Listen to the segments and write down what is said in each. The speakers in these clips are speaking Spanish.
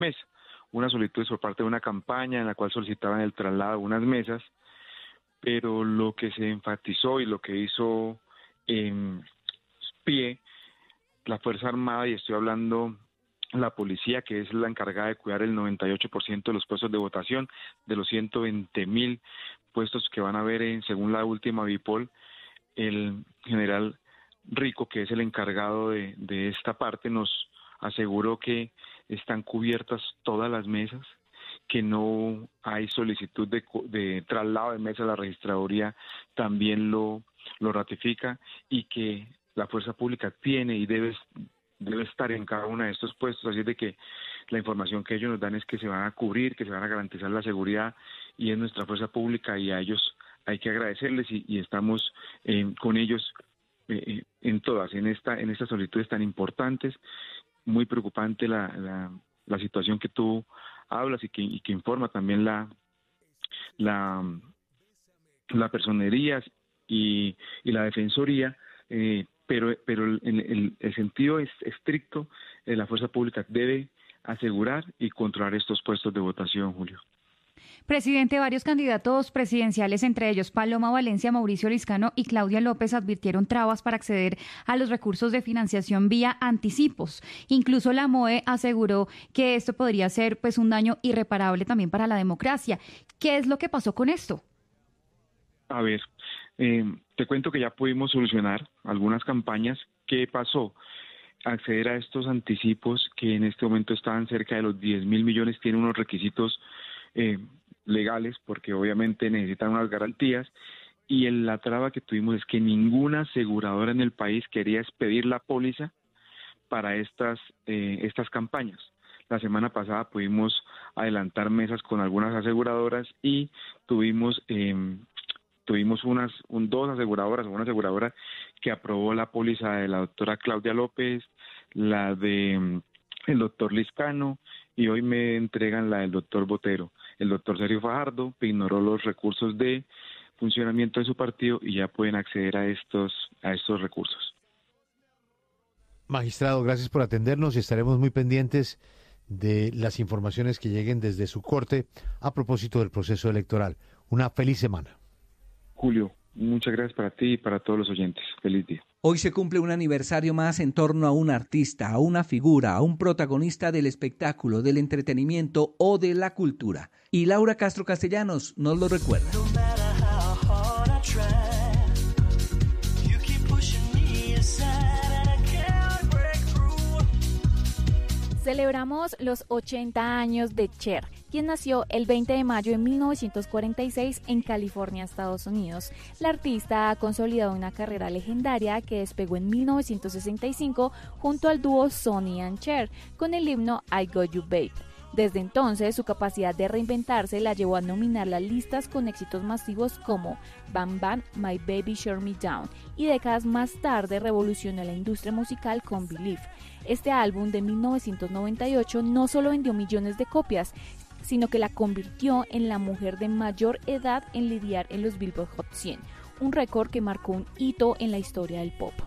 mesa. Una solicitud por parte de una campaña en la cual solicitaban el traslado de unas mesas, pero lo que se enfatizó y lo que hizo pie la Fuerza Armada, y estoy hablando la policía, que es la encargada de cuidar el 98% de los puestos de votación, de los 120,000 puestos que van a haber según la última Bipol, el general Rico, que es el encargado de esta parte, nos aseguró que están cubiertas todas las mesas, que no hay solicitud de traslado de mesa. La registraduría también lo ratifica, y que la fuerza pública tiene y debe estar en cada uno de estos puestos. Así es de que la información que ellos nos dan es que se van a cubrir, que se van a garantizar la seguridad, y es nuestra fuerza pública, y a ellos hay que agradecerles, y estamos con ellos en todas, en estas solicitudes tan importantes. Muy preocupante la situación que tú hablas y que informa también la personería y la defensoría, pero en el sentido estricto, la fuerza pública debe asegurar y controlar estos puestos de votación, Julio. Presidente, varios candidatos presidenciales, entre ellos Paloma Valencia, Mauricio Liscano y Claudia López, advirtieron trabas para acceder a los recursos de financiación vía anticipos. Incluso la MOE aseguró que esto podría ser un daño irreparable también para la democracia. ¿Qué es lo que pasó con esto? A ver, te cuento que ya pudimos solucionar algunas campañas. ¿Qué pasó? Acceder a estos anticipos, que en este momento estaban cerca de los 10,000 millones, tiene unos requisitos legales, porque obviamente necesitan unas garantías, y la traba que tuvimos es que ninguna aseguradora en el país quería expedir la póliza para estas campañas. La semana pasada pudimos adelantar mesas con algunas aseguradoras, y tuvimos dos aseguradoras, una aseguradora que aprobó la póliza de la doctora Claudia López, la de el doctor Liscano, y hoy me entregan la del doctor Botero. El doctor Sergio Fajardo ignoró los recursos de funcionamiento de su partido, y ya pueden acceder a estos recursos. Magistrado, gracias por atendernos, y estaremos muy pendientes de las informaciones que lleguen desde su corte a propósito del proceso electoral. Una feliz semana. Julio, muchas gracias para ti y para todos los oyentes. Feliz día. Hoy se cumple un aniversario más en torno a un artista, a una figura, a un protagonista del espectáculo, del entretenimiento o de la cultura. Y Laura Castro Castellanos nos lo recuerda. Celebramos los 80 años de Cher, quien nació el 20 de mayo de 1946 en California, Estados Unidos. La artista ha consolidado una carrera legendaria que despegó en 1965 junto al dúo Sonny and Cher con el himno I Got You Babe. Desde entonces, su capacidad de reinventarse la llevó a nominar las listas con éxitos masivos como Bam Bam, My Baby Shut Me Down, y décadas más tarde revolucionó la industria musical con Believe. Este álbum de 1998 no solo vendió millones de copias, sino que la convirtió en la mujer de mayor edad en lidiar en los Billboard Hot 100, un récord que marcó un hito en la historia del pop.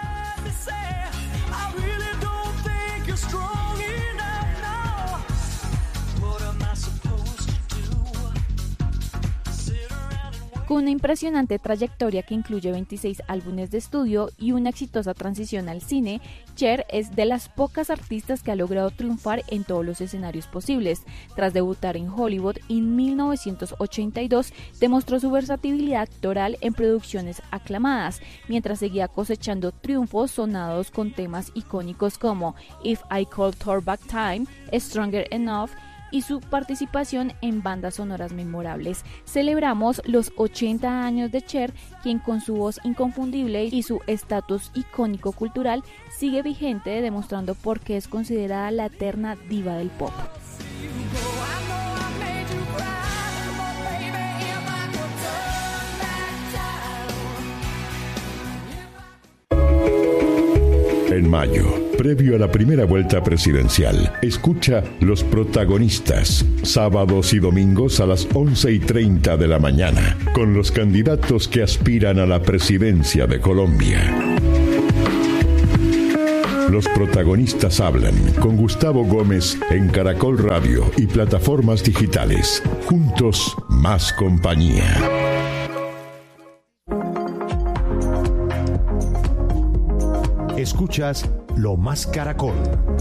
Con una impresionante trayectoria que incluye 26 álbumes de estudio y una exitosa transición al cine, Cher es de las pocas artistas que ha logrado triunfar en todos los escenarios posibles. Tras debutar en Hollywood en 1982, demostró su versatilidad actoral en producciones aclamadas, mientras seguía cosechando triunfos sonados con temas icónicos como If I Could Turn Back Time, Stronger Enough, y su participación en bandas sonoras memorables. Celebramos los 80 años de Cher, quien con su voz inconfundible y su estatus icónico cultural sigue vigente, demostrando por qué es considerada la eterna diva del pop. En mayo, previo a la primera vuelta presidencial, escucha Los Protagonistas, sábados y domingos a las 11:30 de la mañana, con los candidatos que aspiran a la presidencia de Colombia. Los protagonistas hablan con Gustavo Gómez en Caracol Radio y plataformas digitales. Juntos, más compañía. Escuchas Lo Más Caracol.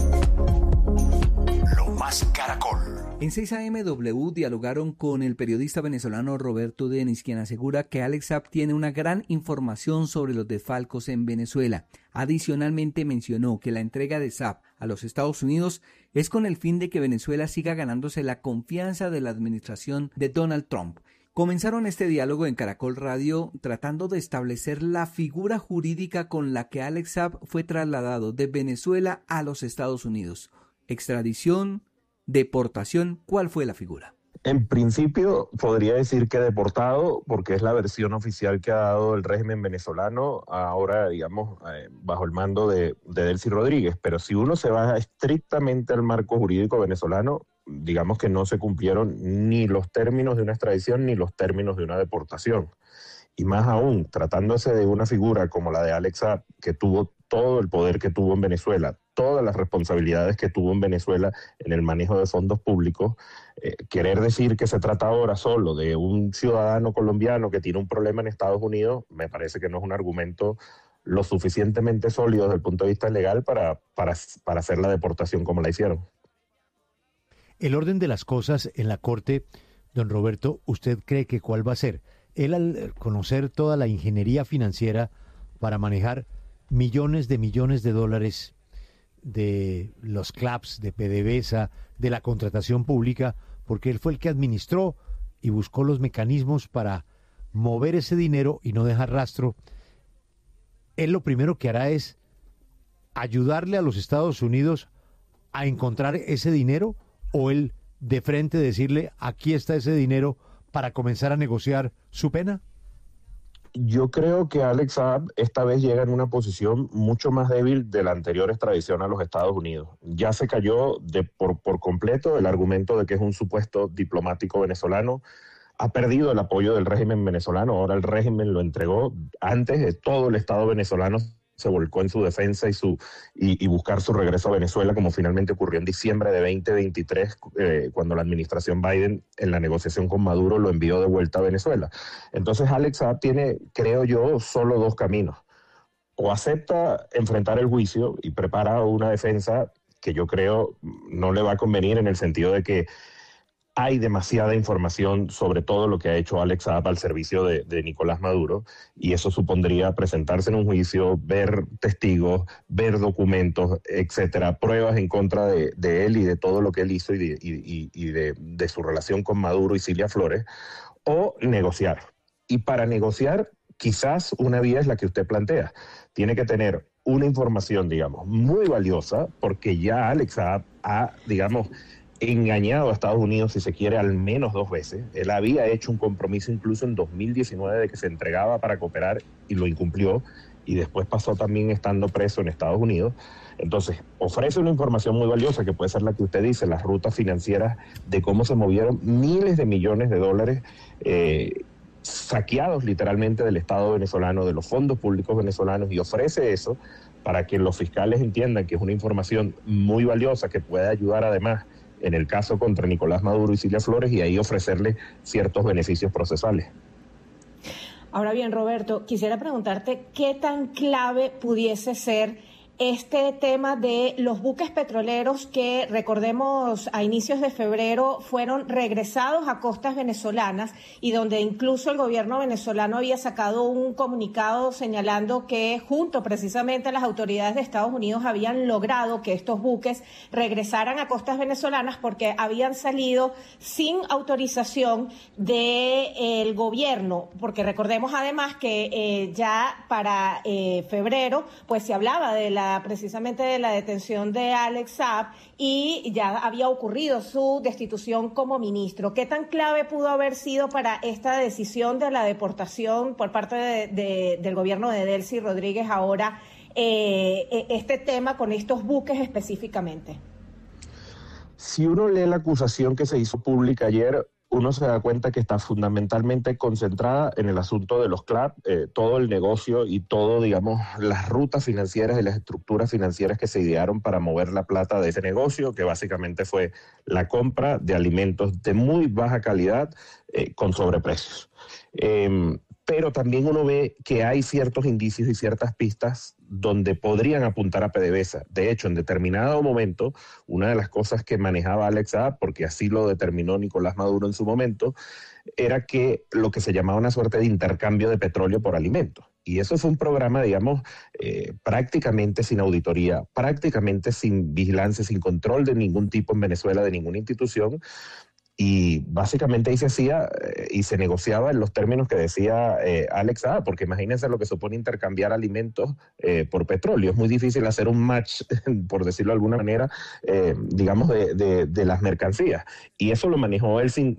Lo Más Caracol. En 6 AMW dialogaron con el periodista venezolano Roberto Denis, quien asegura que Alex Saab tiene una gran información sobre los desfalcos en Venezuela. Adicionalmente mencionó que la entrega de Saab a los Estados Unidos es con el fin de que Venezuela siga ganándose la confianza de la administración de Donald Trump. Comenzaron este diálogo en Caracol Radio tratando de establecer la figura jurídica con la que Alex Saab fue trasladado de Venezuela a los Estados Unidos. Extradición, deportación, ¿cuál fue la figura? En principio podría decir que deportado, porque es la versión oficial que ha dado el régimen venezolano ahora, digamos, bajo el mando de Delcy Rodríguez. Pero si uno se va estrictamente al marco jurídico venezolano, digamos que no se cumplieron ni los términos de una extradición ni los términos de una deportación. Y más aún, tratándose de una figura como la de Alex Saab, que tuvo todo el poder que tuvo en Venezuela, todas las responsabilidades que tuvo en Venezuela en el manejo de fondos públicos, querer decir que se trata ahora solo de un ciudadano colombiano que tiene un problema en Estados Unidos, me parece que no es un argumento lo suficientemente sólido desde el punto de vista legal para hacer la deportación como la hicieron. El orden de las cosas en la Corte, don Roberto, ¿usted cree que cuál va a ser? Él, al conocer toda la ingeniería financiera para manejar millones de dólares de los CLAPS, de PDVSA, de la contratación pública, porque él fue el que administró y buscó los mecanismos para mover ese dinero y no dejar rastro, él lo primero que hará es ayudarle a los Estados Unidos a encontrar ese dinero, o él de frente decirle aquí está ese dinero para comenzar a negociar su pena. Yo creo que Alex Saab esta vez llega en una posición mucho más débil de la anterior extradición a los Estados Unidos. Ya se cayó por completo el argumento de que es un supuesto diplomático venezolano. Ha perdido el apoyo del régimen venezolano. Ahora el régimen lo entregó. Antes todo el Estado venezolano se volcó en su defensa y buscar su regreso a Venezuela, como finalmente ocurrió en diciembre de 2023, cuando la administración Biden, en la negociación con Maduro, lo envió de vuelta a Venezuela. Entonces Alex Saab tiene, creo yo, solo dos caminos. O acepta enfrentar el juicio y prepara una defensa que yo creo no le va a convenir, en el sentido de que hay demasiada información sobre todo lo que ha hecho Alex Saab al servicio de Nicolás Maduro, y eso supondría presentarse en un juicio, ver testigos, ver documentos, etcétera, pruebas en contra de él y de todo lo que él hizo y de su relación con Maduro y Cilia Flores, o negociar. Y para negociar, quizás una vía es la que usted plantea. Tiene que tener una información, digamos, muy valiosa, porque ya Alex Saab ha, digamos, engañado a Estados Unidos, si se quiere, al menos 2 veces. Él había hecho un compromiso incluso en 2019 de que se entregaba para cooperar y lo incumplió, y después pasó también estando preso en Estados Unidos. Entonces, ofrece una información muy valiosa, que puede ser la que usted dice, las rutas financieras de cómo se movieron miles de millones de dólares saqueados literalmente del Estado venezolano, de los fondos públicos venezolanos, y ofrece eso para que los fiscales entiendan que es una información muy valiosa que puede ayudar además en el caso contra Nicolás Maduro y Cilia Flores, y ahí ofrecerle ciertos beneficios procesales. Ahora bien, Roberto, quisiera preguntarte qué tan clave pudiese ser este tema de los buques petroleros que, recordemos, a inicios de febrero fueron regresados a costas venezolanas, y donde incluso el gobierno venezolano había sacado un comunicado señalando que junto precisamente a las autoridades de Estados Unidos habían logrado que estos buques regresaran a costas venezolanas porque habían salido sin autorización del gobierno, porque recordemos además que ya para febrero pues se hablaba de precisamente de la detención de Alex Saab, y ya había ocurrido su destitución como ministro. ¿Qué tan clave pudo haber sido para esta decisión de la deportación por parte del gobierno de Delcy Rodríguez ahora este tema con estos buques específicamente? Si uno lee la acusación que se hizo pública ayer, uno se da cuenta que está fundamentalmente concentrada en el asunto de los CLAP, todo el negocio y todo, digamos, las rutas financieras y las estructuras financieras que se idearon para mover la plata de ese negocio, que básicamente fue la compra de alimentos de muy baja calidad con sobreprecios. Pero también uno ve que hay ciertos indicios y ciertas pistas donde podrían apuntar a PDVSA. De hecho, en determinado momento, una de las cosas que manejaba Alex Saab, porque así lo determinó Nicolás Maduro en su momento, era que lo que se llamaba una suerte de intercambio de petróleo por alimentos. Y eso fue un programa, digamos, prácticamente sin auditoría, prácticamente sin vigilancia, sin control de ningún tipo en Venezuela, de ninguna institución. Y básicamente ahí se hacía y se negociaba en los términos que decía Alex Saab, porque imagínense lo que supone intercambiar alimentos por petróleo. Es muy difícil hacer un match, por decirlo de alguna manera, digamos, de las mercancías. Y eso lo manejó él sin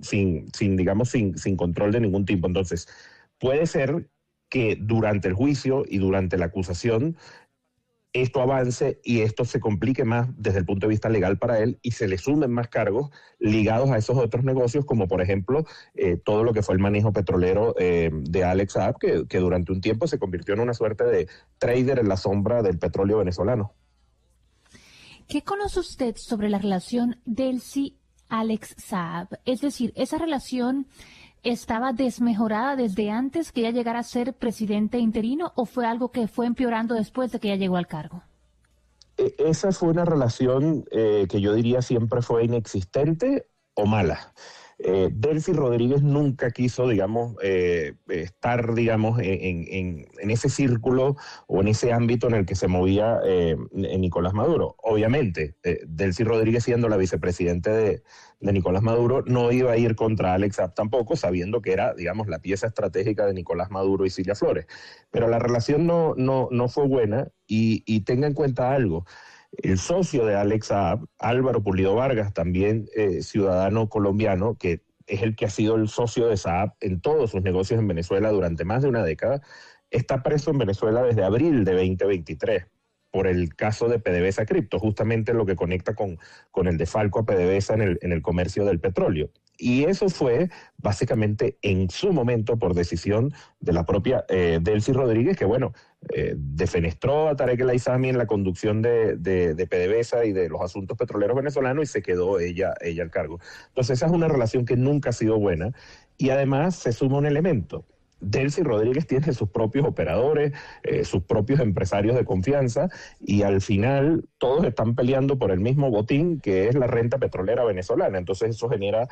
control de ningún tipo. Entonces, puede ser que durante el juicio y durante la acusación esto avance y esto se complique más desde el punto de vista legal para él y se le sumen más cargos ligados a esos otros negocios, como por ejemplo todo lo que fue el manejo petrolero de Alex Saab, que durante un tiempo se convirtió en una suerte de trader en la sombra del petróleo venezolano. ¿Qué conoce usted sobre la relación Delcy-Alex Saab? Es decir, ¿esa relación estaba desmejorada desde antes que ella llegara a ser presidente interino o fue algo que fue empeorando después de que ella llegó al cargo? Esa fue una relación que yo diría siempre fue inexistente o mala. Delcy Rodríguez nunca quiso, digamos, estar, digamos, en ese círculo o en ese ámbito en el que se movía Nicolás Maduro. Obviamente, Delcy Rodríguez, siendo la vicepresidente de Nicolás Maduro, no iba a ir contra Alex Saab tampoco, sabiendo que era, digamos, la pieza estratégica de Nicolás Maduro y Cilia Flores. Pero la relación no fue buena y tenga en cuenta algo. El socio de Alex Saab, Álvaro Pulido Vargas, también ciudadano colombiano, que es el que ha sido el socio de Saab en todos sus negocios en Venezuela durante más de una década, está preso en Venezuela desde abril de 2023 por el caso de PDVSA Cripto, justamente lo que conecta con el defalco a PDVSA en el comercio del petróleo. Y eso fue básicamente en su momento por decisión de la propia Delcy Rodríguez, que bueno, defenestró a Tarek El Aissami en la conducción de PDVSA y de los asuntos petroleros venezolanos y se quedó ella al cargo. Entonces esa es una relación que nunca ha sido buena y además se suma un elemento. Delcy Rodríguez tiene sus propios operadores, sus propios empresarios de confianza y al final todos están peleando por el mismo botín que es la renta petrolera venezolana. Entonces eso genera,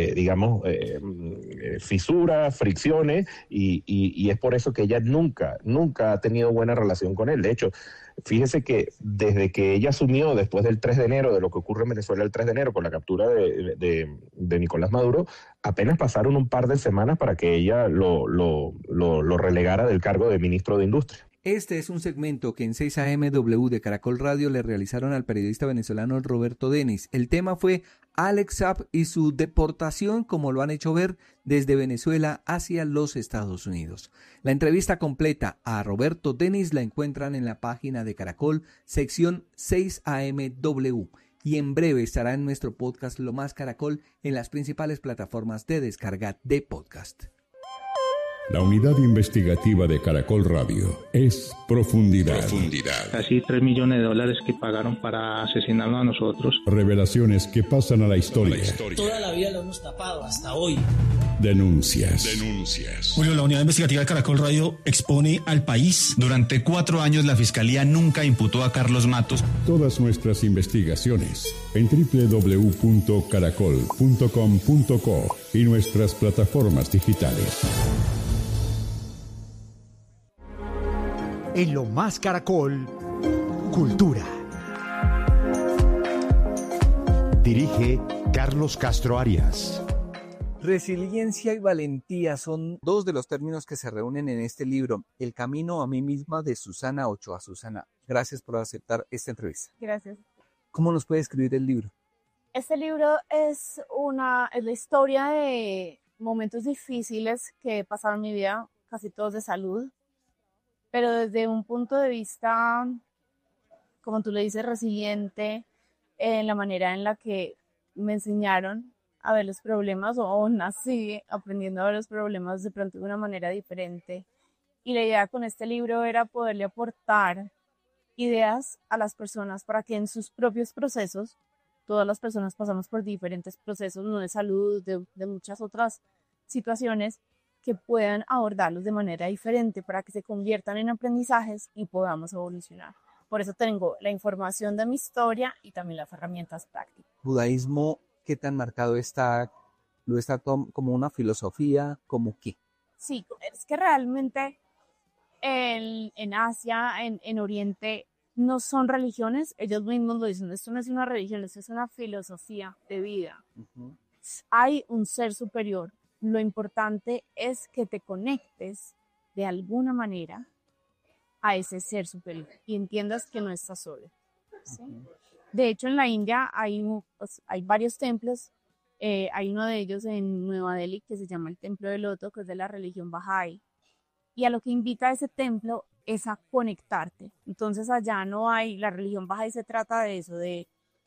fisuras, fricciones y es por eso que ella nunca ha tenido buena relación con él. De hecho, fíjese que desde que ella asumió después del 3 de enero, de lo que ocurre en Venezuela el 3 de enero con la captura de Nicolás Maduro, apenas pasaron un par de semanas para que ella lo relegara del cargo de ministro de Industria. Este es un segmento que en 6AMW de Caracol Radio le realizaron al periodista venezolano Roberto Denis. El tema fue Alex Saab y su deportación, como lo han hecho ver, desde Venezuela hacia los Estados Unidos. La entrevista completa a Roberto Denis la encuentran en la página de Caracol, sección 6AMW. Y en breve estará en nuestro podcast Lo Más Caracol en las principales plataformas de descarga de podcast. La unidad investigativa de Caracol Radio es Profundidad. Casi $3 millones que pagaron para asesinarnos a nosotros. Revelaciones que pasan a la historia. Toda la vida lo hemos tapado, hasta hoy. Denuncias. Julio, la unidad investigativa de Caracol Radio expone al país. Durante 4 años la Fiscalía nunca imputó a Carlos Matos. Todas nuestras investigaciones en www.caracol.com.co y nuestras plataformas digitales. En Lo Más Caracol, Cultura. Dirige Carlos Castro Arias. Resiliencia y valentía son dos de los términos que se reúnen en este libro, El camino a mí misma, de Susana Ochoa. Susana, gracias por aceptar esta entrevista. Gracias. ¿Cómo nos puede escribir el libro? Este libro es la historia de momentos difíciles que pasaron en mi vida, casi todos de salud, pero desde un punto de vista, como tú le dices, resiliente, en la manera en la que me enseñaron a ver los problemas o nací aprendiendo a ver los problemas de pronto de una manera diferente. Y la idea con este libro era poderle aportar ideas a las personas para que en sus propios procesos, todas las personas pasamos por diferentes procesos, no de salud, de muchas otras situaciones, que puedan abordarlos de manera diferente para que se conviertan en aprendizajes y podamos evolucionar. Por eso tengo la información de mi historia y también las herramientas prácticas. ¿Judaísmo qué tan marcado está? ¿Lo está como una filosofía? ¿Como qué? Sí, es que realmente en Asia, en Oriente, no son religiones, ellos mismos lo dicen, esto no es una religión, esto es una filosofía de vida. Hay un ser superior. Lo importante es que te conectes de alguna manera a ese ser superior y entiendas que no estás solo. ¿Sí? De hecho, en la India hay varios templos. Hay uno de ellos en Nueva Delhi que se llama el Templo del Loto, que es de la religión Bahá'í. Y a lo que invita a ese templo es a conectarte. Entonces allá no hay, la religión Bahá'í se trata de eso, de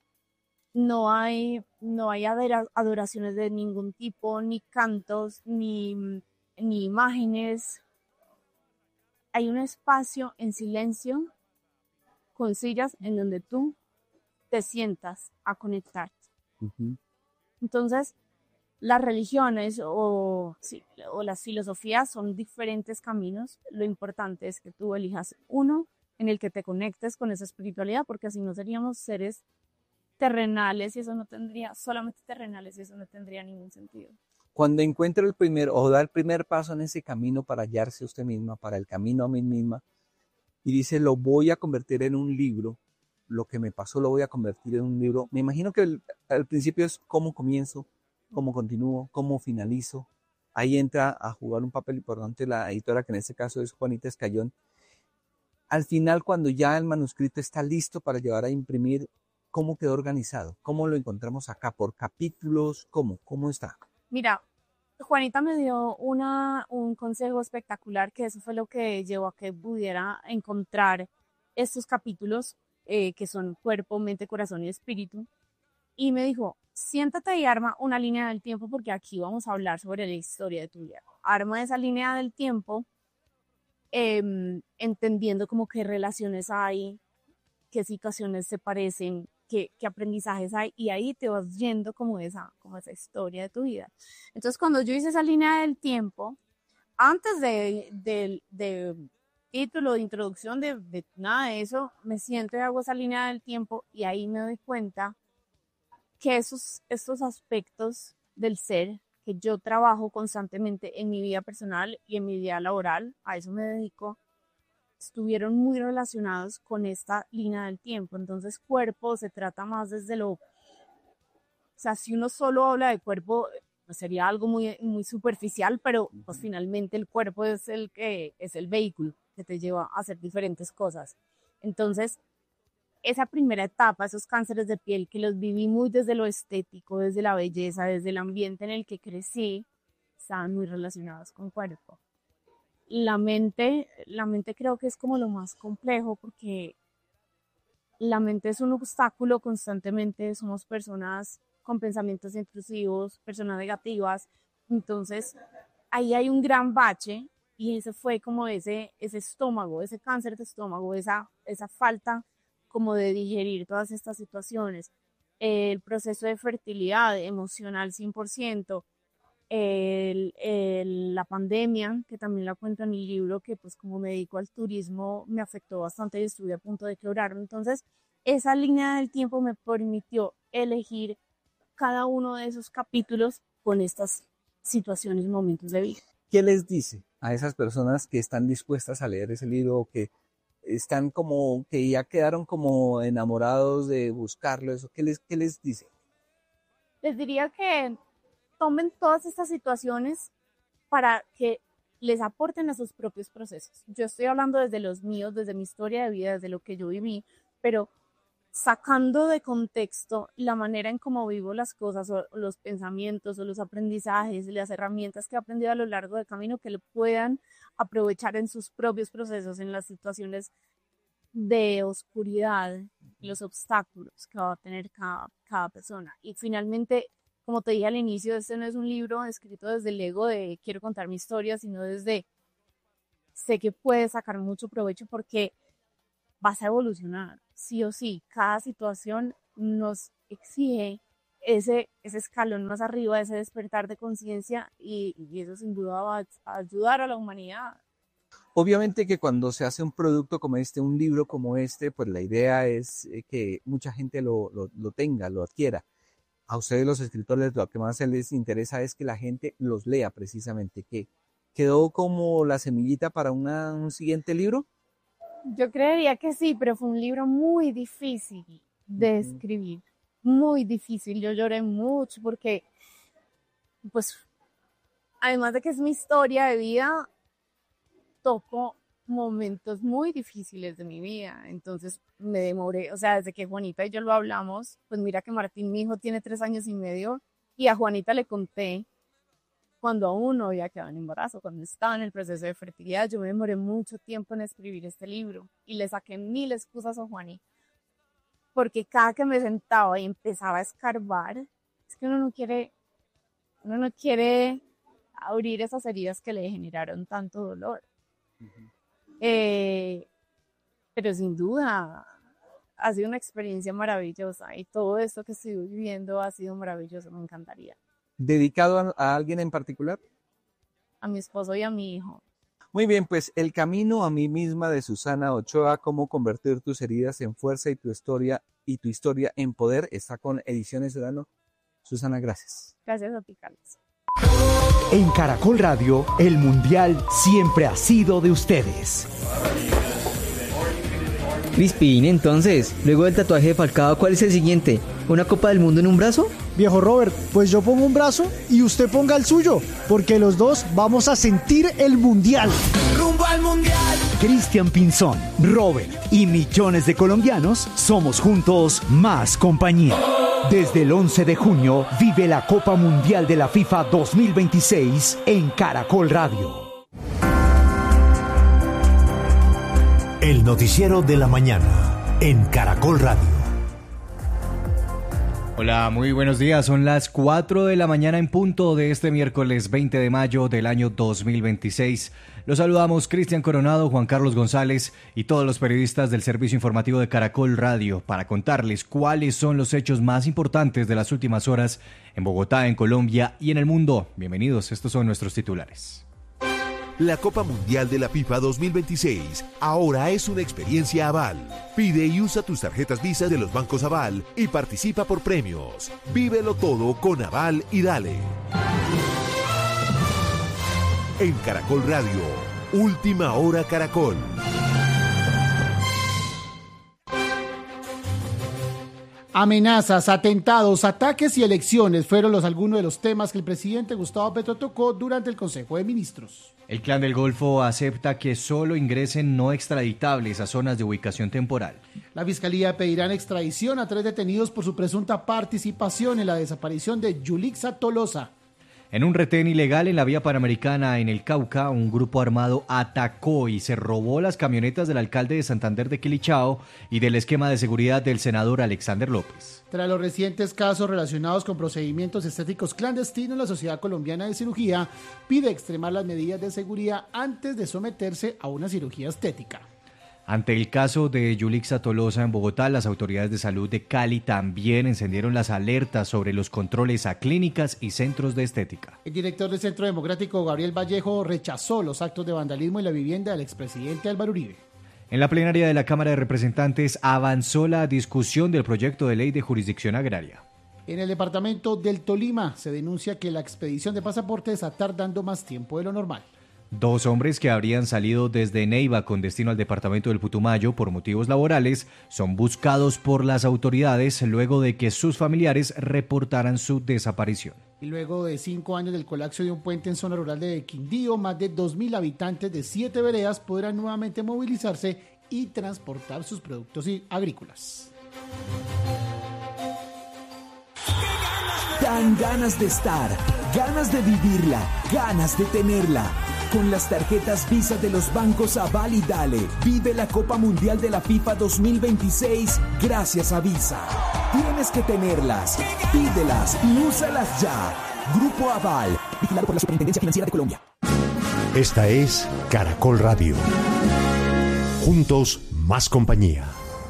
no hay adoraciones de ningún tipo, ni cantos, ni imágenes. Hay un espacio en silencio con sillas en donde tú te sientas a conectarte. Entonces, las religiones o las filosofías son diferentes caminos. Lo importante es que tú elijas uno en el que te conectes con esa espiritualidad, porque así no seríamos seres terrenales y eso no tendría, solamente terrenales y eso no tendría ningún sentido. Cuando encuentra el primer o da el primer paso en ese camino para hallarse usted misma, para el camino a mí misma, y dice, lo voy a convertir en un libro, lo que me pasó lo voy a convertir en un libro. Me imagino que al principio es cómo comienzo, cómo continúo, cómo finalizo. Ahí entra a jugar un papel importante la editora, que en este caso es Juanita Escayón. Al final, cuando ya el manuscrito está listo para llevar a imprimir, ¿cómo quedó organizado? ¿Cómo lo encontramos acá? ¿Por capítulos? ¿Cómo está? Mira, Juanita me dio un consejo espectacular, que eso fue lo que llevó a que pudiera encontrar estos capítulos que son cuerpo, mente, corazón y espíritu. Y me dijo, siéntate y arma una línea del tiempo porque aquí vamos a hablar sobre la historia de tu vida. Arma esa línea del tiempo entendiendo como qué relaciones hay, qué situaciones se parecen, qué aprendizajes hay, y ahí te vas yendo como esa historia de tu vida. Entonces, cuando yo hice esa línea del tiempo, antes de título, de introducción, de nada de eso, me siento y hago esa línea del tiempo y ahí me doy cuenta que estos aspectos del ser que yo trabajo constantemente en mi vida personal y en mi vida laboral, a eso me dedico, estuvieron muy relacionados con esta línea del tiempo. Entonces, cuerpo se trata más desde lo... O sea, si uno solo habla de cuerpo, pues sería algo muy, muy superficial, pero pues finalmente el cuerpo es el vehículo que te lleva a hacer diferentes cosas. Entonces, esa primera etapa, esos cánceres de piel que los viví muy desde lo estético, desde la belleza, desde el ambiente en el que crecí, estaban muy relacionados con cuerpo. La mente creo que es como lo más complejo porque la mente es un obstáculo constantemente, somos personas con pensamientos intrusivos, personas negativas, entonces ahí hay un gran bache y ese fue como ese estómago, ese cáncer de estómago, esa falta como de digerir todas estas situaciones, el proceso de fertilidad emocional 100%, la pandemia, que también la cuento en el libro, que pues como me dedico al turismo me afectó bastante y estuve a punto de quebrarme. Entonces, esa línea del tiempo me permitió elegir cada uno de esos capítulos con estas situaciones y momentos de vida. ¿Qué les dice a esas personas que están dispuestas a leer ese libro o que están como, que ya quedaron como enamorados de buscarlo? Eso, ¿qué les dice? Les diría que tomen todas estas situaciones para que les aporten a sus propios procesos. Yo estoy hablando desde los míos, desde mi historia de vida, desde lo que yo viví, pero sacando de contexto la manera en cómo vivo las cosas, o los pensamientos, o los aprendizajes, las herramientas que he aprendido a lo largo del camino, que lo puedan aprovechar en sus propios procesos, en las situaciones de oscuridad, los obstáculos que va a tener cada persona. Y finalmente, como te dije al inicio, este no es un libro escrito desde el ego de quiero contar mi historia, sino desde sé que puedes sacar mucho provecho porque vas a evolucionar, sí o sí. Cada situación nos exige ese escalón más arriba, ese despertar de conciencia y eso sin duda va a ayudar a la humanidad. Obviamente que cuando se hace un producto como este, un libro como este, pues la idea es que mucha gente lo tenga, lo adquiera. A ustedes los escritores lo que más les interesa es que la gente los lea precisamente, que quedó como la semillita para un siguiente libro. Yo creería que sí, pero fue un libro muy difícil de escribir, muy difícil. Yo lloré mucho porque, pues, además de que es mi historia de vida, toco momentos muy difíciles de mi vida, entonces me demoré, o sea, desde que Juanita y yo lo hablamos, pues mira que Martín, mi hijo, tiene 3 años y medio, y a Juanita le conté cuando aún no había quedado en embarazo, cuando estaba en el proceso de fertilidad. Yo me demoré mucho tiempo en escribir este libro, y le saqué 1000 excusas a Juanita, porque cada que me sentaba y empezaba a escarbar, es que uno no quiere abrir esas heridas que le generaron tanto dolor. Pero sin duda ha sido una experiencia maravillosa y todo esto que estoy viviendo ha sido maravilloso, me encantaría. ¿Dedicado a alguien en particular? A mi esposo y a mi hijo. Muy bien, pues El camino a mí misma de Susana Ochoa, cómo convertir tus heridas en fuerza y tu historia en poder, está con Ediciones Sedano. Susana, gracias. Gracias a ti, Carlos. En Caracol Radio, el Mundial siempre ha sido de ustedes. Crispin, entonces, luego del tatuaje de Falcao, ¿cuál es el siguiente? ¿Una Copa del Mundo en un brazo? Viejo Robert, pues yo pongo un brazo y usted ponga el suyo, porque los dos vamos a sentir el Mundial. ¡Rumbo al Mundial! Cristian Pinzón, Robert y millones de colombianos somos juntos más compañía. Desde el 11 de junio, vive la Copa Mundial de la FIFA 2026 en Caracol Radio. El noticiero de la mañana en Caracol Radio. Hola, muy buenos días. Son las 4 de la mañana en punto de este miércoles 20 de mayo del año 2026. Los saludamos Cristian Coronado, Juan Carlos González y todos los periodistas del servicio informativo de Caracol Radio para contarles cuáles son los hechos más importantes de las últimas horas en Bogotá, en Colombia y en el mundo. Bienvenidos, estos son nuestros titulares. La Copa Mundial de la FIFA 2026 ahora es una experiencia Aval. Pide y usa tus tarjetas Visa de los bancos Aval y participa por premios. Vívelo todo con Aval y dale. En Caracol Radio, Última Hora Caracol. Amenazas, atentados, ataques y elecciones fueron algunos de los temas que el presidente Gustavo Petro tocó durante el Consejo de Ministros. El Clan del Golfo acepta que solo ingresen no extraditables a zonas de ubicación temporal. La Fiscalía pedirá en extradición a 3 detenidos por su presunta participación en la desaparición de Yulixa Tolosa. En un retén ilegal en la vía panamericana en el Cauca, un grupo armado atacó y se robó las camionetas del alcalde de Santander de Quilichao y del esquema de seguridad del senador Alexander López. Tras los recientes casos relacionados con procedimientos estéticos clandestinos, la Sociedad Colombiana de Cirugía pide extremar las medidas de seguridad antes de someterse a una cirugía estética. Ante el caso de Yulixa Tolosa en Bogotá, las autoridades de salud de Cali también encendieron las alertas sobre los controles a clínicas y centros de estética. El director del Centro Democrático, Gabriel Vallejo, rechazó los actos de vandalismo en la vivienda del expresidente Álvaro Uribe. En la plenaria de la Cámara de Representantes avanzó la discusión del proyecto de ley de jurisdicción agraria. En el departamento del Tolima se denuncia que la expedición de pasaportes está tardando más tiempo de lo normal. 2 hombres que habrían salido desde Neiva con destino al departamento del Putumayo por motivos laborales son buscados por las autoridades luego de que sus familiares reportaran su desaparición. Y luego de 5 años del colapso de un puente en zona rural de Quindío, más de 2.000 habitantes de 7 veredas podrán nuevamente movilizarse y transportar sus productos agrícolas. Dan ganas de estar, ganas de vivirla, ganas de tenerla. con las tarjetas Visa de los bancos Aval y Dale. Vive la Copa Mundial de la FIFA 2026 gracias a Visa. Tienes que tenerlas, pídelas y úsalas ya. Grupo Aval, vigilado por la Superintendencia Financiera de Colombia. Esta es Caracol Radio. Juntos, más compañía.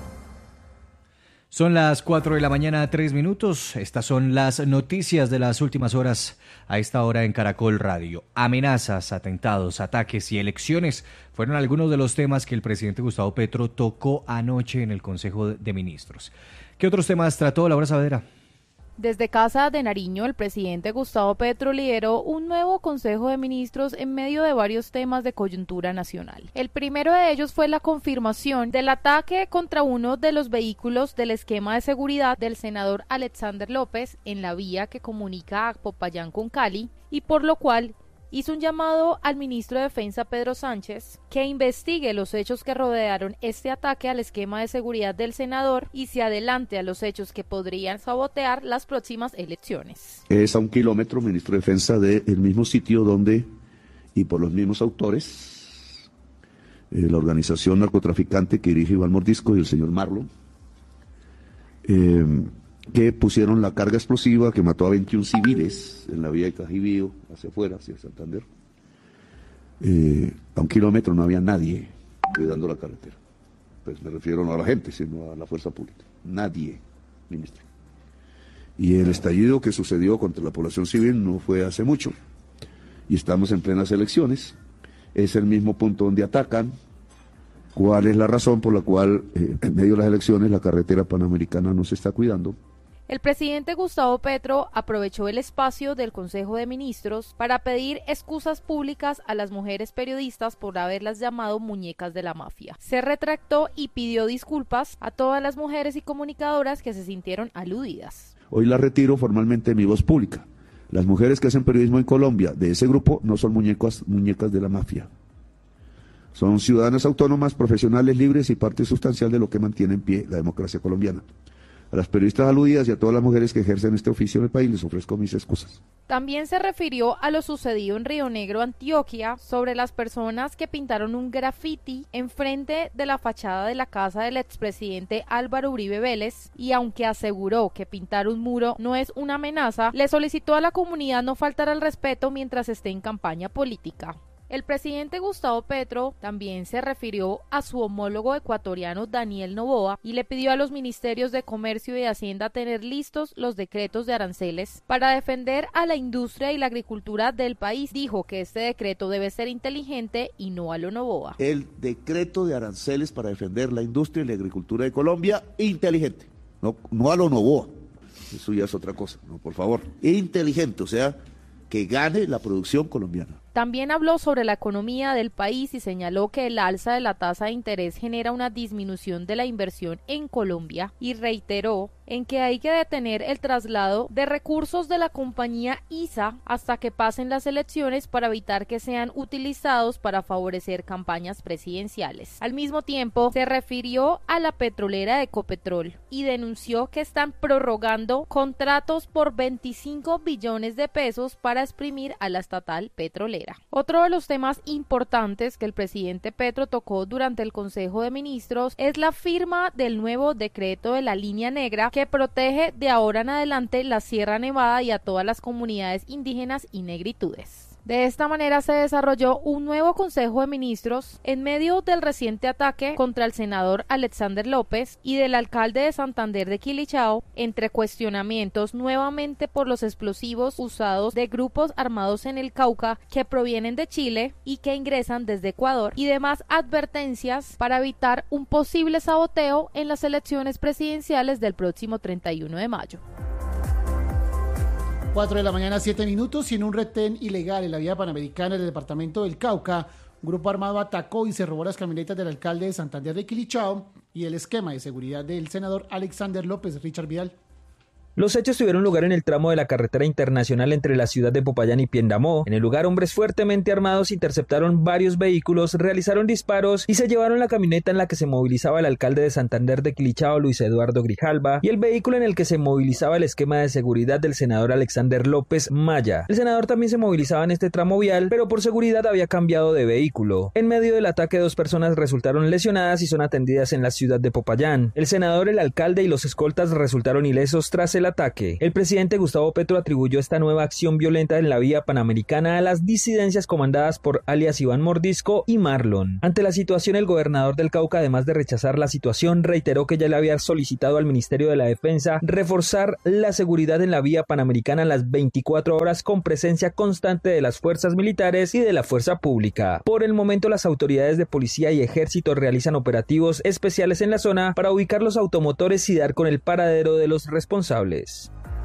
Son las 4 de la mañana, 3 minutos. Estas son las noticias de las últimas horas a esta hora en Caracol Radio. Amenazas, atentados, ataques y elecciones fueron algunos de los temas que el presidente Gustavo Petro tocó anoche en el Consejo de Ministros. ¿Qué otros temas trató Laura Saavedra? Desde Casa de Nariño, el presidente Gustavo Petro lideró un nuevo Consejo de Ministros en medio de varios temas de coyuntura nacional. El primero de ellos fue la confirmación del ataque contra uno de los vehículos del esquema de seguridad del senador Alexander López en la vía que comunica a Popayán con Cali, y por lo cual hizo un llamado al ministro de Defensa Pedro Sánchez que investigue los hechos que rodearon este ataque al esquema de seguridad del senador y se adelante a los hechos que podrían sabotear las próximas elecciones. Es a 1 kilómetro, ministro de Defensa, del mismo sitio donde, y por los mismos autores, la organización narcotraficante que dirige Iván Mordisco y el señor Marlo, que pusieron la carga explosiva que mató a 21 civiles en la vía de Cajibío, hacia afuera, hacia Santander. A 1 kilómetro no había nadie cuidando la carretera. Pues me refiero no a la gente, sino a la fuerza pública. Nadie, ministro. Y el estallido que sucedió contra la población civil no fue hace mucho. Y estamos en plenas elecciones. Es el mismo punto donde atacan. ¿Cuál es la razón por la cual en medio de las elecciones la carretera panamericana no se está cuidando? El presidente Gustavo Petro aprovechó el espacio del Consejo de Ministros para pedir excusas públicas a las mujeres periodistas por haberlas llamado muñecas de la mafia. Se retractó y pidió disculpas a todas las mujeres y comunicadoras que se sintieron aludidas. Hoy la retiro formalmente de mi voz pública. Las mujeres que hacen periodismo en Colombia de ese grupo no son muñecas de la mafia. Son ciudadanas autónomas, profesionales libres y parte sustancial de lo que mantiene en pie la democracia colombiana. A las periodistas aludidas y a todas las mujeres que ejercen este oficio en el país les ofrezco mis excusas. También se refirió a lo sucedido en Río Negro, Antioquia, sobre las personas que pintaron un graffiti enfrente de la fachada de la casa del expresidente Álvaro Uribe Vélez, y aunque aseguró que pintar un muro no es una amenaza, le solicitó a la comunidad no faltar al respeto mientras esté en campaña política. El presidente Gustavo Petro también se refirió a su homólogo ecuatoriano Daniel Noboa y le pidió a los ministerios de Comercio y de Hacienda tener listos los decretos de aranceles para defender a la industria y la agricultura del país. Dijo que este decreto debe ser inteligente y no a lo Noboa. El decreto de aranceles para defender la industria y la agricultura de Colombia, inteligente, no a lo Noboa. Eso ya es otra cosa, no, por favor. Inteligente, o sea, que gane la producción colombiana. También habló sobre la economía del país y señaló que el alza de la tasa de interés genera una disminución de la inversión en Colombia y reiteró en que hay que detener el traslado de recursos de la compañía ISA hasta que pasen las elecciones para evitar que sean utilizados para favorecer campañas presidenciales. Al mismo tiempo, se refirió a la petrolera Ecopetrol y denunció que están prorrogando contratos por 25 billones de pesos para exprimir a la estatal petrolera. Otro de los temas importantes que el presidente Petro tocó durante el Consejo de Ministros es la firma del nuevo decreto de la Línea Negra que protege de ahora en adelante la Sierra Nevada y a todas las comunidades indígenas y negritudes. De esta manera se desarrolló un nuevo Consejo de Ministros en medio del reciente ataque contra el senador Alexander López y del alcalde de Santander de Quilichao, entre cuestionamientos nuevamente por los explosivos usados de grupos armados en el Cauca que provienen de Chile y que ingresan desde Ecuador, y demás advertencias para evitar un posible saboteo en las elecciones presidenciales del próximo 31 de mayo. 4 de la mañana, 7 minutos, y en un retén ilegal en la vía panamericana del departamento del Cauca, un grupo armado atacó y se robó las camionetas del alcalde de Santander de Quilichao y el esquema de seguridad del senador Alexander López. Richard Vidal. Los hechos tuvieron lugar en el tramo de la carretera internacional entre la ciudad de Popayán y Piendamó. En el lugar, hombres fuertemente armados interceptaron varios vehículos, realizaron disparos y se llevaron la camioneta en la que se movilizaba el alcalde de Santander de Quilichao, Luis Eduardo Grijalva, y el vehículo en el que se movilizaba el esquema de seguridad del senador Alexander López Maya. El senador también se movilizaba en este tramo vial, pero por seguridad había cambiado de vehículo. En medio del ataque, 2 personas resultaron lesionadas y son atendidas en la ciudad de Popayán. El senador, el alcalde y los escoltas resultaron ilesos tras el ataque. El presidente Gustavo Petro atribuyó esta nueva acción violenta en la vía panamericana a las disidencias comandadas por alias Iván Mordisco y Marlon. Ante la situación, el gobernador del Cauca, además de rechazar la situación, reiteró que ya le había solicitado al Ministerio de la Defensa reforzar la seguridad en la vía panamericana las 24 horas con presencia constante de las fuerzas militares y de la fuerza pública. Por el momento, las autoridades de policía y ejército realizan operativos especiales en la zona para ubicar los automotores y dar con el paradero de los responsables.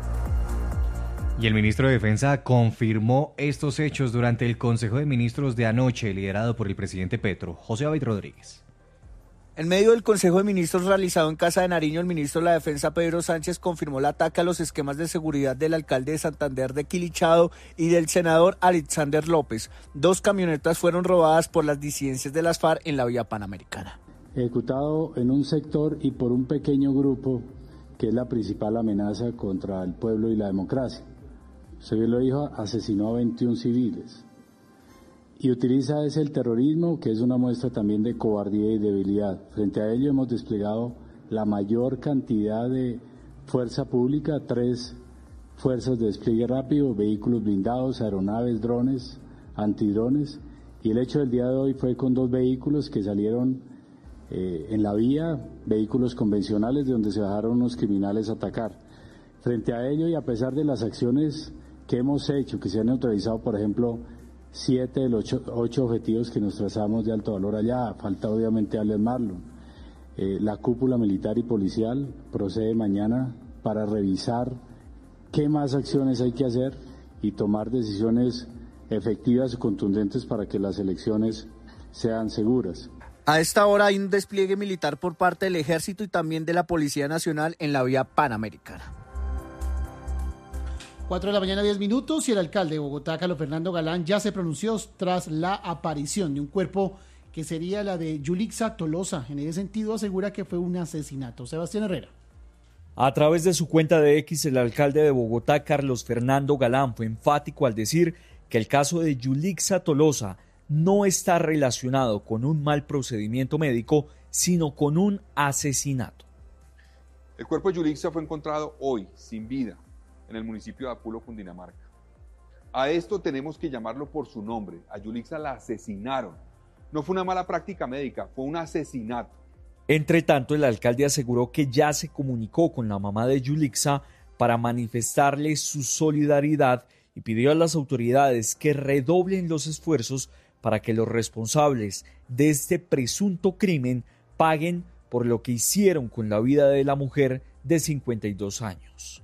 Y el ministro de Defensa confirmó estos hechos durante el Consejo de Ministros de anoche, liderado por el presidente Petro. José Abad Rodríguez. En medio del Consejo de Ministros realizado en Casa de Nariño, el ministro de la Defensa, Pedro Sánchez, confirmó el ataque a los esquemas de seguridad del alcalde de Santander de Quilichao y del senador Alexander López. 2 camionetas fueron robadas por las disidencias de las FARC en la vía panamericana. Ejecutado en un sector y por un pequeño grupo que es la principal amenaza contra el pueblo y la democracia. Usted bien lo dijo, asesinó a 21 civiles y utiliza el terrorismo, que es una muestra también de cobardía y debilidad. Frente a ello hemos desplegado la mayor cantidad de fuerza pública, 3 fuerzas de despliegue rápido, vehículos blindados, aeronaves, drones, antidrones, y el hecho del día de hoy fue con 2 vehículos que salieron en la vía, vehículos convencionales de donde se bajaron unos criminales a atacar. Frente a ello, y a pesar de las acciones que hemos hecho, que se han neutralizado, por ejemplo, 7 de los 8 objetivos que nos trazamos de alto valor allá, falta obviamente alias Marlon. La cúpula militar y policial procede mañana para revisar qué más acciones hay que hacer y tomar decisiones efectivas y contundentes para que las elecciones sean seguras. A esta hora hay un despliegue militar por parte del Ejército y también de la Policía Nacional en la vía panamericana. 4 de la mañana, 10 minutos, y el alcalde de Bogotá, Carlos Fernando Galán, ya se pronunció tras la aparición de un cuerpo que sería la de Yulixa Tolosa. En ese sentido, asegura que fue un asesinato. Sebastián Herrera. A través de su cuenta de X, el alcalde de Bogotá, Carlos Fernando Galán, fue enfático al decir que el caso de Yulixa Tolosa no está relacionado con un mal procedimiento médico, sino con un asesinato. El cuerpo de Yulixa fue encontrado hoy, sin vida, en el municipio de Apulo, Cundinamarca. A esto tenemos que llamarlo por su nombre. A Yulixa la asesinaron. No fue una mala práctica médica, fue un asesinato. Entre tanto, el alcalde aseguró que ya se comunicó con la mamá de Yulixa para manifestarle su solidaridad y pidió a las autoridades que redoblen los esfuerzos para que los responsables de este presunto crimen paguen por lo que hicieron con la vida de la mujer de 52 años.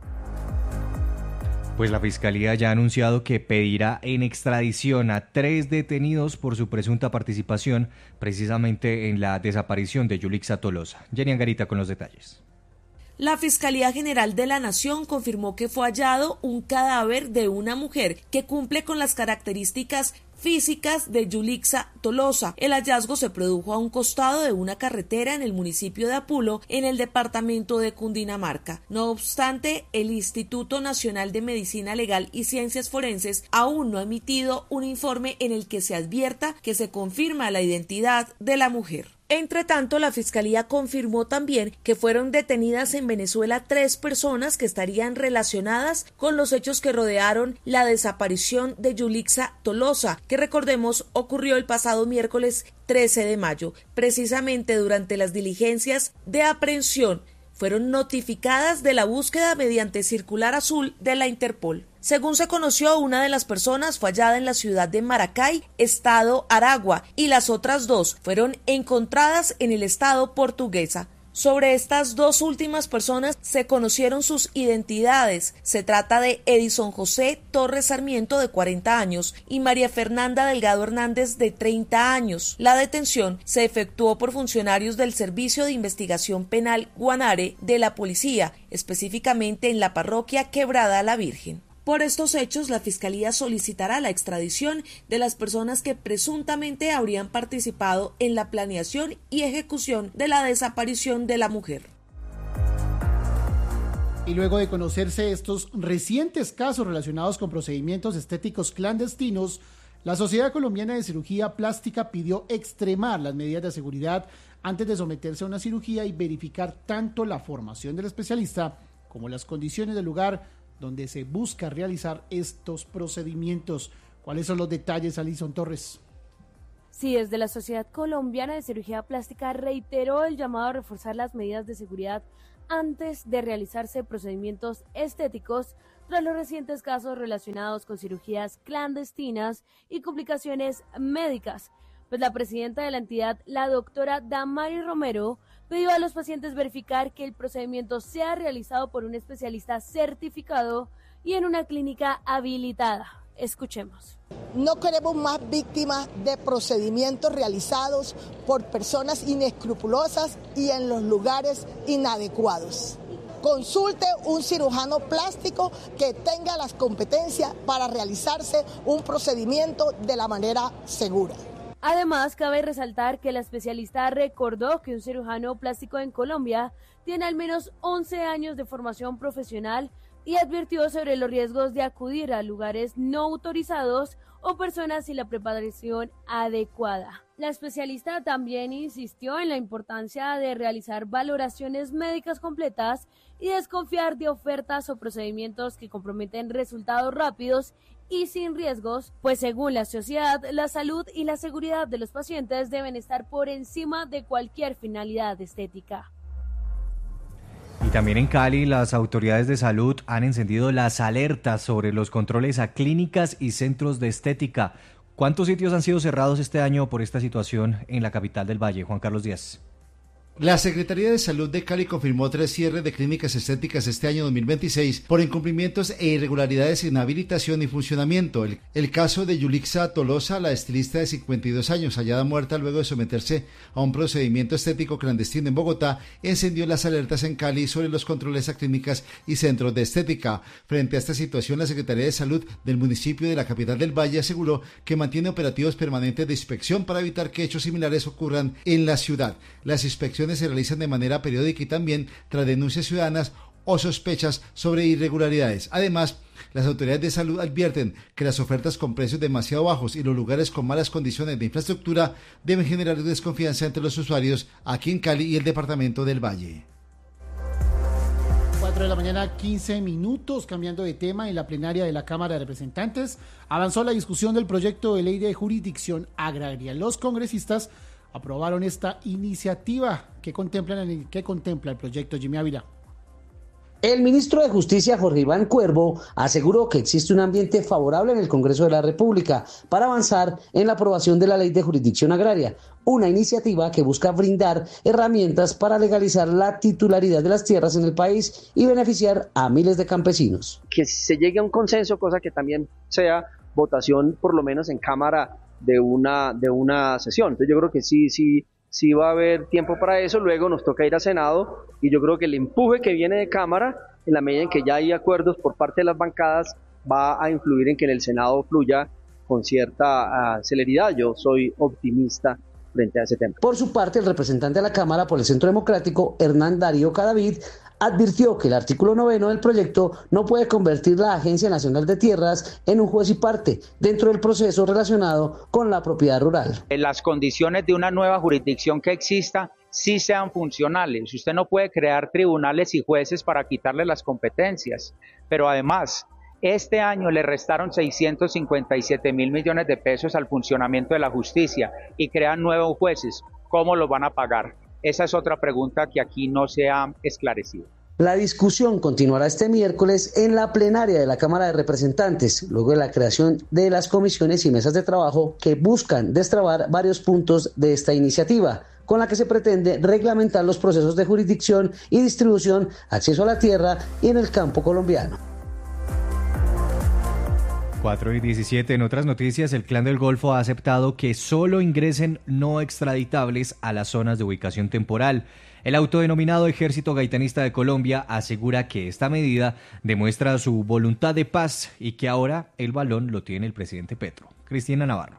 Pues la Fiscalía ya ha anunciado que pedirá en extradición a 3 detenidos por su presunta participación precisamente en la desaparición de Yulixa Tolosa. Jenny Angarita con los detalles. La Fiscalía General de la Nación confirmó que fue hallado un cadáver de una mujer que cumple con las características físicas de Yulixa Tolosa. El hallazgo se produjo a un costado de una carretera en el municipio de Apulo, en el departamento de Cundinamarca. No obstante, el Instituto Nacional de Medicina Legal y Ciencias Forenses aún no ha emitido un informe en el que se advierta que se confirma la identidad de la mujer. Entre tanto, la Fiscalía confirmó también que fueron detenidas en Venezuela 3 personas que estarían relacionadas con los hechos que rodearon la desaparición de Yulixa Tolosa, que recordemos ocurrió el pasado miércoles 13 de mayo. Precisamente durante las diligencias de aprehensión fueron notificadas de la búsqueda mediante circular azul de la Interpol. Según se conoció, una de las personas fue hallada en la ciudad de Maracay, estado Aragua, y las otras 2 fueron encontradas en el estado Portuguesa. Sobre estas dos últimas personas se conocieron sus identidades. Se trata de Edison José Torres Sarmiento, de 40 años, y María Fernanda Delgado Hernández, de 30 años. La detención se efectuó por funcionarios del Servicio de Investigación Penal Guanare de la policía, específicamente en la parroquia Quebrada la Virgen. Por estos hechos, la Fiscalía solicitará la extradición de las personas que presuntamente habrían participado en la planeación y ejecución de la desaparición de la mujer. Y luego de conocerse estos recientes casos relacionados con procedimientos estéticos clandestinos, la Sociedad Colombiana de Cirugía Plástica pidió extremar las medidas de seguridad antes de someterse a una cirugía y verificar tanto la formación del especialista como las condiciones del lugar donde se busca realizar estos procedimientos. ¿Cuáles son los detalles, Alison Torres? Sí, desde la Sociedad Colombiana de Cirugía Plástica reiteró el llamado a reforzar las medidas de seguridad antes de realizarse procedimientos estéticos tras los recientes casos relacionados con cirugías clandestinas y complicaciones médicas. Pues la presidenta de la entidad, la doctora Damari Romero, pidió a los pacientes verificar que el procedimiento sea realizado por un especialista certificado y en una clínica habilitada. Escuchemos. No queremos más víctimas de procedimientos realizados por personas inescrupulosas y en los lugares inadecuados. Consulte un cirujano plástico que tenga las competencias para realizarse un procedimiento de la manera segura. Además, cabe resaltar que la especialista recordó que un cirujano plástico en Colombia tiene al menos 11 años de formación profesional y advirtió sobre los riesgos de acudir a lugares no autorizados o personas sin la preparación adecuada. La especialista también insistió en la importancia de realizar valoraciones médicas completas y desconfiar de ofertas o procedimientos que comprometen resultados rápidos y sin riesgos, pues según la sociedad, la salud y la seguridad de los pacientes deben estar por encima de cualquier finalidad estética. Y también en Cali, las autoridades de salud han encendido las alertas sobre los controles a clínicas y centros de estética. ¿Cuántos sitios han sido cerrados este año por esta situación en la capital del Valle? Juan Carlos Díaz. La Secretaría de Salud de Cali confirmó 3 cierres de clínicas estéticas este año 2026 por incumplimientos e irregularidades en habilitación y funcionamiento. El caso de Yulixa Tolosa, la estilista de 52 años, hallada muerta luego de someterse a un procedimiento estético clandestino en Bogotá, encendió las alertas en Cali sobre los controles a clínicas y centros de estética. Frente a esta situación, la Secretaría de Salud del municipio de la capital del Valle aseguró que mantiene operativos permanentes de inspección para evitar que hechos similares ocurran en la ciudad. Las inspecciones se realizan de manera periódica y también tras denuncias ciudadanas o sospechas sobre irregularidades. Además, las autoridades de salud advierten que las ofertas con precios demasiado bajos y los lugares con malas condiciones de infraestructura deben generar desconfianza entre los usuarios aquí en Cali y el departamento del Valle. 4 de la mañana, 15 minutos, cambiando de tema. En la plenaria de la Cámara de Representantes avanzó la discusión del proyecto de ley de jurisdicción agraria. Los congresistas aprobaron esta iniciativa. ¿Qué contempla el proyecto, Jimmy Ávila? El ministro de Justicia, Jorge Iván Cuervo, aseguró que existe un ambiente favorable en el Congreso de la República para avanzar en la aprobación de la Ley de Jurisdicción Agraria, una iniciativa que busca brindar herramientas para legalizar la titularidad de las tierras en el país y beneficiar a miles de campesinos. Que se llegue a un consenso, cosa que también sea votación por lo menos en Cámara de una sesión. Entonces yo creo que sí va a haber tiempo para eso. Luego nos toca ir a Senado y yo creo que el empuje que viene de Cámara, en la medida en que ya hay acuerdos por parte de las bancadas, va a influir en que en el Senado fluya con cierta celeridad. Yo soy optimista frente a ese tema. Por su parte, el representante de la Cámara por el Centro Democrático, Hernán Darío Cadavid, advirtió que el artículo 9 del proyecto no puede convertir la Agencia Nacional de Tierras en un juez y parte dentro del proceso relacionado con la propiedad rural. Las condiciones de una nueva jurisdicción que exista sí sean funcionales. Usted no puede crear tribunales y jueces para quitarle las competencias, pero además este año le restaron 657 mil millones de pesos al funcionamiento de la justicia y crean nuevos jueces. ¿Cómo los van a pagar? Esa es otra pregunta que aquí no se ha esclarecido. La discusión continuará este miércoles en la plenaria de la Cámara de Representantes, luego de la creación de las comisiones y mesas de trabajo que buscan destrabar varios puntos de esta iniciativa. con la que se pretende reglamentar los procesos de jurisdicción y distribución, acceso a la tierra y en el campo colombiano. 4:17. En otras noticias, el Clan del Golfo ha aceptado que solo ingresen no extraditables a las zonas de ubicación temporal. El autodenominado Ejército Gaitanista de Colombia asegura que esta medida demuestra su voluntad de paz y que ahora el balón lo tiene el presidente Petro. Cristina Navarro.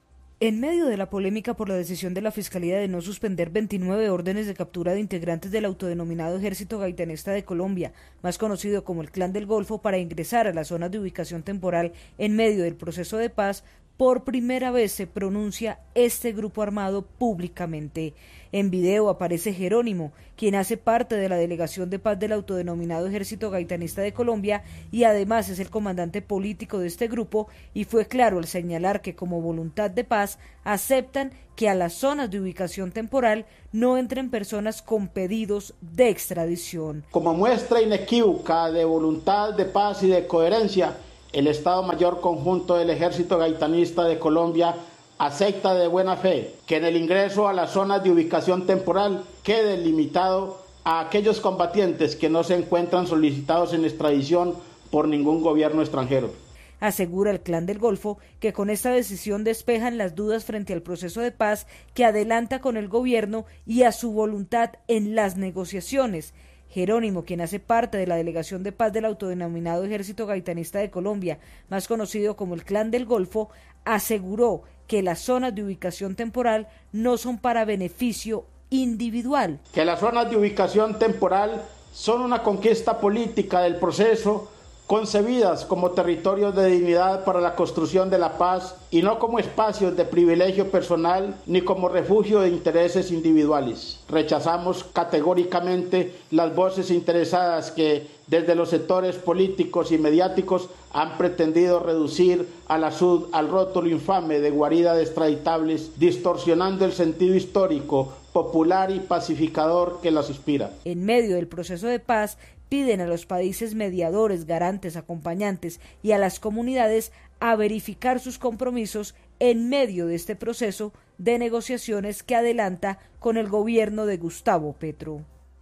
En medio de la polémica por la decisión de la Fiscalía de no suspender 29 órdenes de captura de integrantes del autodenominado Ejército Gaitanista de Colombia, más conocido como el Clan del Golfo, para ingresar a las zonas de ubicación temporal en medio del proceso de paz, por primera vez se pronuncia este grupo armado públicamente. En video aparece Jerónimo, quien hace parte de la delegación de paz del autodenominado Ejército Gaitanista de Colombia y además es el comandante político de este grupo, y fue claro al señalar que como voluntad de paz aceptan que a las zonas de ubicación temporal no entren personas con pedidos de extradición. Como muestra inequívoca de voluntad de paz y de coherencia, el Estado Mayor Conjunto del Ejército Gaitanista de Colombia acepta de buena fe que en el ingreso a las zonas de ubicación temporal quede limitado a aquellos combatientes que no se encuentran solicitados en extradición por ningún gobierno extranjero. Asegura el Clan del Golfo que con esta decisión despejan las dudas frente al proceso de paz que adelanta con el gobierno y a su voluntad en las negociaciones. Jerónimo, quien hace parte de la delegación de paz del autodenominado Ejército Gaitanista de Colombia, más conocido como el Clan del Golfo, aseguró que las zonas de ubicación temporal no son para beneficio individual. Que las zonas de ubicación temporal son una conquista política del proceso, concebidas como territorios de dignidad para la construcción de la paz y no como espacios de privilegio personal ni como refugio de intereses individuales. Rechazamos categóricamente las voces interesadas que desde los sectores políticos y mediáticos han pretendido reducir a la SUD al rótulo infame de guarida de extraditables, distorsionando el sentido histórico, popular y pacificador que las inspira. En medio del proceso de paz, piden a los países mediadores, garantes, acompañantes y a las comunidades a verificar sus compromisos en medio de este proceso de negociaciones que adelanta con el gobierno de Gustavo Petro.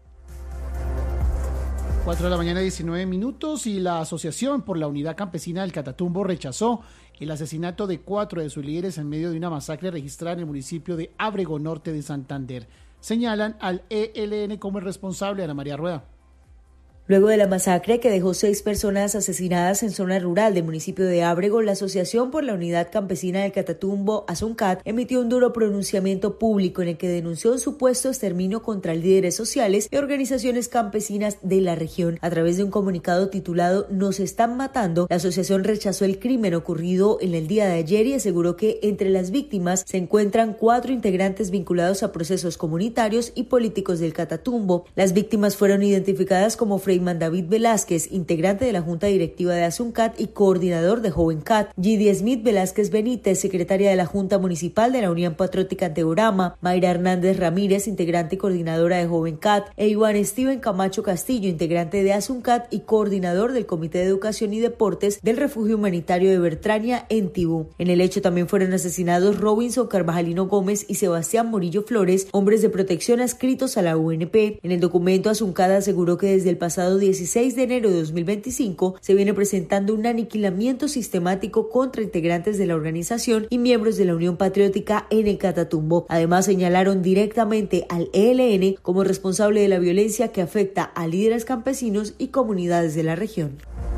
4:19 a.m. y la Asociación por la Unidad Campesina del Catatumbo rechazó el asesinato de 4 de sus líderes en medio de una masacre registrada en el municipio de Ábrego Norte de Santander. Señalan al ELN como el responsable. Ana María Rueda. Luego de la masacre que dejó 6 personas asesinadas en zona rural del municipio de Ábrego, la Asociación por la Unidad Campesina del Catatumbo, ASUNCAT, emitió un duro pronunciamiento público en el que denunció un supuesto exterminio contra líderes sociales y organizaciones campesinas de la región. A través de un comunicado titulado "Nos están matando", la asociación rechazó el crimen ocurrido en el día de ayer y aseguró que entre las víctimas se encuentran 4 integrantes vinculados a procesos comunitarios y políticos del Catatumbo. Las víctimas fueron identificadas como Freyman David Velázquez, integrante de la Junta Directiva de ASUNCAT y coordinador de Jovencat; Gidy Smith Velázquez Benítez, secretaria de la Junta Municipal de la Unión Patriótica Anteorama; Mayra Hernández Ramírez, integrante y coordinadora de Jovencat; e Iván Steven Camacho Castillo, integrante de ASUNCAT y coordinador del Comité de Educación y Deportes del Refugio Humanitario de Bertrania en Tibú. En el hecho también fueron asesinados Robinson Carvajalino Gómez y Sebastián Morillo Flores, hombres de protección adscritos a la UNP. En el documento, ASUNCAT aseguró que desde el pasado 16 de enero de 2025 se viene presentando un aniquilamiento sistemático contra integrantes de la organización y miembros de la Unión Patriótica en el Catatumbo. Además, señalaron directamente al ELN como responsable de la violencia que afecta a líderes campesinos y comunidades de la región.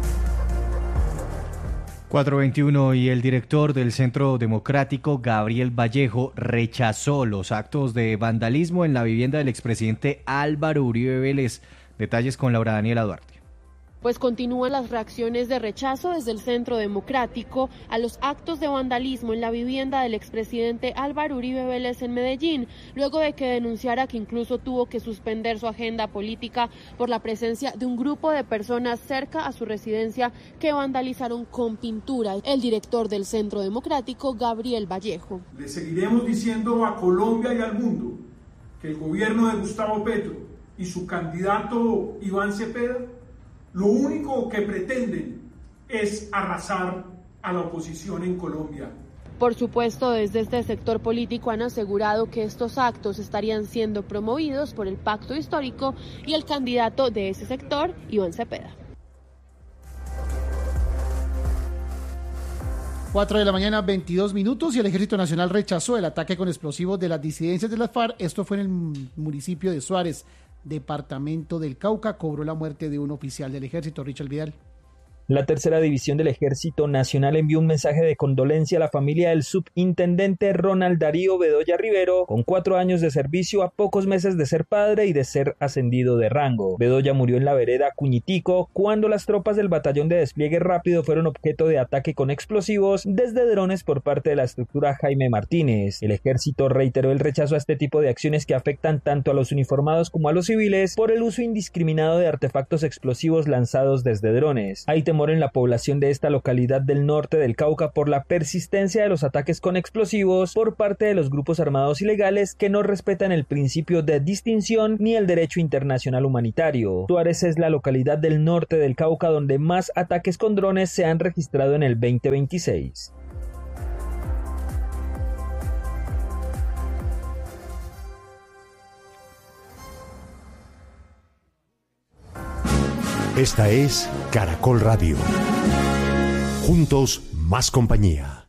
4:21 y el director del Centro Democrático, Gabriel Vallejo, rechazó los actos de vandalismo en la vivienda del expresidente Álvaro Uribe Vélez. Detalles con Laura Daniela Duarte. Pues continúan las reacciones de rechazo desde el Centro Democrático a los actos de vandalismo en la vivienda del expresidente Álvaro Uribe Vélez en Medellín, luego de que denunciara que incluso tuvo que suspender su agenda política por la presencia de un grupo de personas cerca a su residencia que vandalizaron con pintura. El director del Centro Democrático, Gabriel Vallejo. Le seguiremos diciendo a Colombia y al mundo que el gobierno de Gustavo Petro y su candidato Iván Cepeda lo único que pretenden es arrasar a la oposición en Colombia. Por supuesto, desde este sector político han asegurado que estos actos estarían siendo promovidos por el Pacto Histórico y el candidato de ese sector, Iván Cepeda. 4 de la mañana, 22 minutos, y el Ejército Nacional rechazó el ataque con explosivos de las disidencias de las FARC. Esto fue en el municipio de Suárez, departamento del Cauca. Cobró la muerte de un oficial del ejército. Richard Vidal. La tercera división del Ejército Nacional envió un mensaje de condolencia a la familia del subintendente Ronald Darío Bedoya Rivero, con 4 años de servicio a pocos meses de ser padre y de ser ascendido de rango. Bedoya murió en la vereda Cuñitico cuando las tropas del batallón de despliegue rápido fueron objeto de ataque con explosivos desde drones por parte de la estructura Jaime Martínez. El ejército reiteró el rechazo a este tipo de acciones que afectan tanto a los uniformados como a los civiles por el uso indiscriminado de artefactos explosivos lanzados desde drones. Hay temor en la población de esta localidad del norte del Cauca por la persistencia de los ataques con explosivos por parte de los grupos armados ilegales que no respetan el principio de distinción ni el derecho internacional humanitario. Suárez es la localidad del norte del Cauca donde más ataques con drones se han registrado en el 2026. Esta es Caracol Radio. Juntos, más compañía.